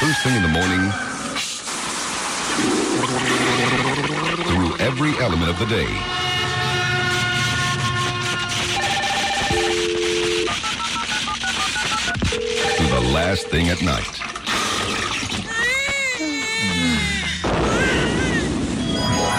first thing in the morning through every element of the day. To the last thing at night.